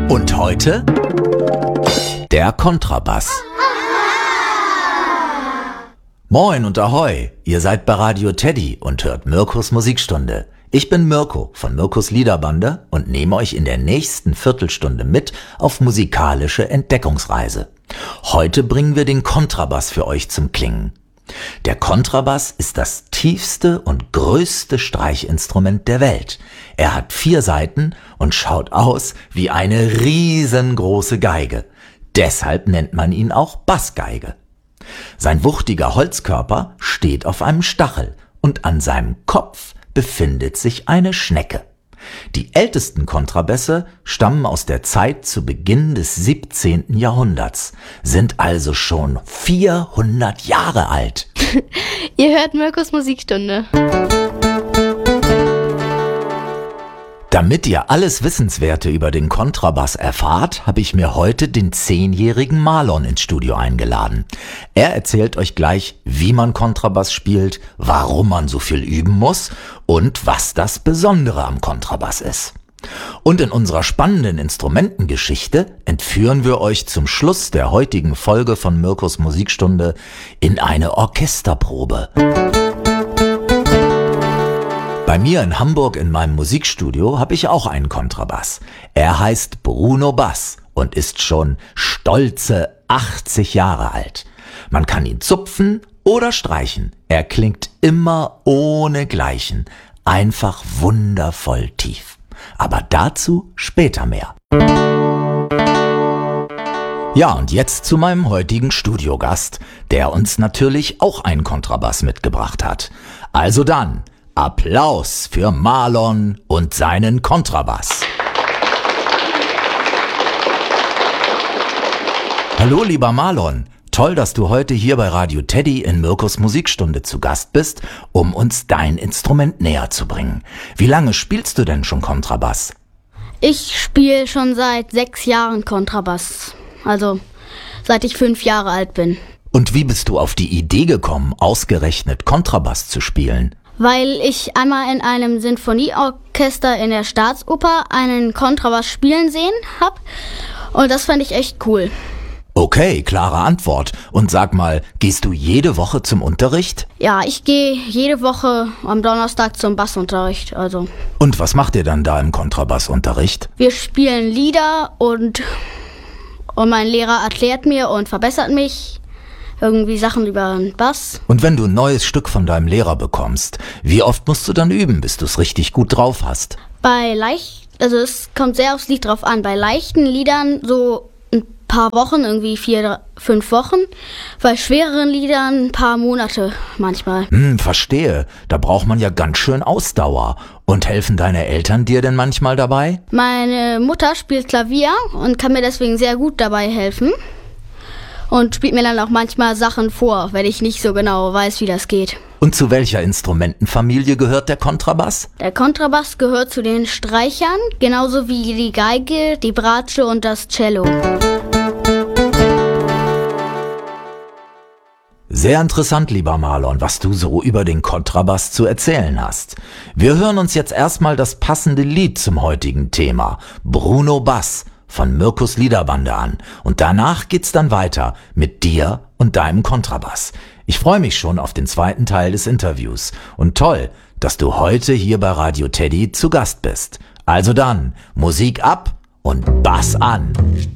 Und heute der Kontrabass. Moin und Ahoi, ihr seid bei Radio Teddy und hört Mirkos Musikstunde. Ich bin Mirko von Mirkos Liederbande und nehme euch in der nächsten Viertelstunde mit auf musikalische Entdeckungsreise. Heute bringen wir den Kontrabass für euch zum Klingen. Der Kontrabass ist das tiefste und größte Streichinstrument der Welt. Er hat 4 Saiten und schaut aus wie eine riesengroße Geige. Deshalb nennt man ihn auch Bassgeige. Sein wuchtiger Holzkörper steht auf einem Stachel und an seinem Kopf befindet sich eine Schnecke. Die ältesten Kontrabässe stammen aus der Zeit zu Beginn des 17. Jahrhunderts, sind also schon 400 Jahre alt. Ihr hört Mirkos Musikstunde. Damit ihr alles Wissenswerte über den Kontrabass erfahrt, habe ich mir heute den 10-jährigen Marlon ins Studio eingeladen. Er erzählt euch gleich, wie man Kontrabass spielt, warum man so viel üben muss und was das Besondere am Kontrabass ist. Und in unserer spannenden Instrumentengeschichte entführen wir euch zum Schluss der heutigen Folge von Mirkos Musikstunde in eine Orchesterprobe. Bei mir in Hamburg in meinem Musikstudio habe ich auch einen Kontrabass. Er heißt Bruno Bass und ist schon stolze 80 Jahre alt. Man kann ihn zupfen oder streichen. Er klingt immer ohnegleichen. Einfach wundervoll tief. Aber dazu später mehr. Ja, und jetzt zu meinem heutigen Studiogast, der uns natürlich auch einen Kontrabass mitgebracht hat. Also dann, Applaus für Marlon und seinen Kontrabass. Hallo lieber Marlon, toll, dass du heute hier bei Radio Teddy in Mirkos Musikstunde zu Gast bist, um uns dein Instrument näher zu bringen. Wie lange spielst du denn schon Kontrabass? Ich spiele schon seit 6 Jahren Kontrabass, also seit ich 5 Jahre alt bin. Und wie bist du auf die Idee gekommen, ausgerechnet Kontrabass zu spielen? Weil ich einmal in einem Sinfonieorchester in der Staatsoper einen Kontrabass spielen sehen habe und das fand ich echt cool. Okay, klare Antwort. Und sag mal, gehst du jede Woche zum Unterricht? Ja, ich gehe jede Woche am Donnerstag zum Bassunterricht, also. Und was macht ihr dann da im Kontrabassunterricht? Wir spielen Lieder und mein Lehrer erklärt mir und verbessert mich irgendwie Sachen über den Bass. Und wenn du ein neues Stück von deinem Lehrer bekommst, wie oft musst du dann üben, bis du es richtig gut drauf hast? Also es kommt sehr aufs Lied drauf an. Bei leichten Liedern so ein paar Wochen, irgendwie 4, 5 Wochen. Bei schwereren Liedern ein paar Monate manchmal. Verstehe. Da braucht man ja ganz schön Ausdauer. Und helfen deine Eltern dir denn manchmal dabei? Meine Mutter spielt Klavier und kann mir deswegen sehr gut dabei helfen. Und spielt mir dann auch manchmal Sachen vor, wenn ich nicht so genau weiß, wie das geht. Und zu welcher Instrumentenfamilie gehört der Kontrabass? Der Kontrabass gehört zu den Streichern, genauso wie die Geige, die Bratsche und das Cello. Sehr interessant, lieber Marlon, was du so über den Kontrabass zu erzählen hast. Wir hören uns jetzt erstmal das passende Lied zum heutigen Thema, Bruno Bass von Mirkos Liederbande an. Und danach geht's dann weiter mit dir und deinem Kontrabass. Ich freue mich schon auf den zweiten Teil des Interviews. Und toll, dass du heute hier bei Radio Teddy zu Gast bist. Also dann, Musik ab und Bass an.